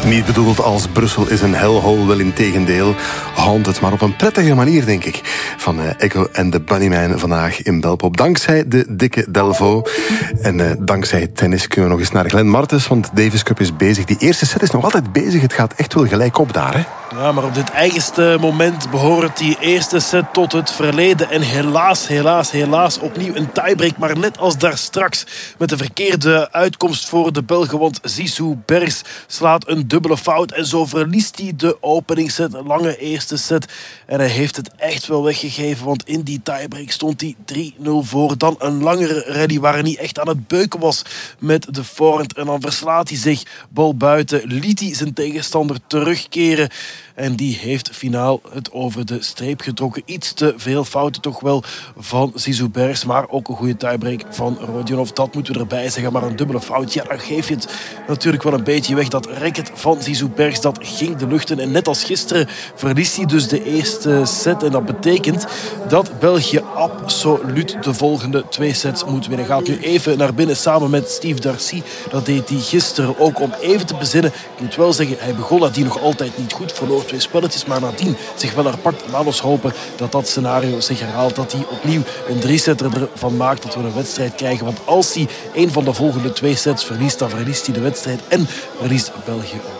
Niet bedoeld als Brussel is een hellhole, wel in tegendeel. Haunted, maar op een prettige manier, denk ik. Van Echo en de Bunnyman vandaag in Belpop. Dankzij de dikke Delvaux. En dankzij tennis kunnen we nog eens naar Glenn Martens, want de Davis Cup is bezig. Die eerste set is nog altijd bezig. Het gaat echt wel gelijk op daar, hè? Ja, maar op dit eigenste moment behoort die eerste set tot het verleden. En helaas opnieuw een tiebreak. Maar net als daar straks met de verkeerde uitkomst voor de Belgen. Want Zizou Bergs slaat een dubbele fout. En zo verliest hij de openingsset, een lange eerste set. En hij heeft het echt wel weggegeven. Want in die tiebreak stond hij 3-0 voor. Dan een langere rally waar hij niet echt aan het beuken was met de forehand. En dan verslaat hij zich bal buiten. Liet hij zijn tegenstander terugkeren. En die heeft finaal het over de streep getrokken. Iets te veel fouten toch wel van Zizou Bergs. Maar ook een goede tiebreak van Rodionov. Dat moeten we erbij zeggen. Maar een dubbele fout, ja, dan geef je het natuurlijk wel een beetje weg. Dat racket van Zizou Bergs, dat ging de lucht in. En net als gisteren verliest hij dus de eerste set. En dat betekent dat België absoluut de volgende 2 sets moet winnen. Gaat nu even naar binnen samen met Steve Darcy. Dat deed hij gisteren ook om even te bezinnen. Ik moet wel zeggen, hij begon nadien nog altijd niet goed. Verloor 2 spelletjes, maar nadien zich wel herpakt. Laat ons hopen dat dat scenario zich herhaalt. Dat hij opnieuw een 3-setter ervan maakt. Dat we een wedstrijd krijgen. Want als hij een van de volgende 2 sets verliest, dan verliest hij de wedstrijd. En verliest België